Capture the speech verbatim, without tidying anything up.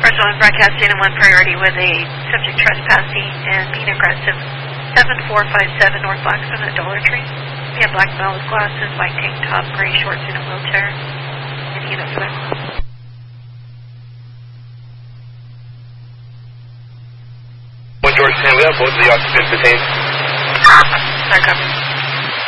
Marshall, I'm broadcasting in one priority with a subject trespassing and being aggressive. seven four five seven North Blackstone at Dollar Tree. We have black male with glasses, white tank top, gray shorts, in a wheelchair. Any unit for that class? One George ten, we have both of the occupants detained. Sorry, copy.